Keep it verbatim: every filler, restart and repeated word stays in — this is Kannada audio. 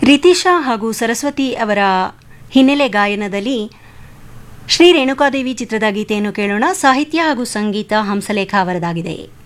ರಿತಿಶಾ ಹಾಗೂ ಸರಸ್ವತಿ ಅವರ ಹಿನ್ನೆಲೆ ಗಾಯನದಲ್ಲಿ ಶ್ರೀ ರೇಣುಕಾದೇವಿ ಚಿತ್ರದ ಗೀತೆಯನ್ನು ಕೇಳೋಣ. ಸಾಹಿತ್ಯ ಹಾಗೂ ಸಂಗೀತ ಹಂಸಲೇಖ ಅವರದಾಗಿದೆ.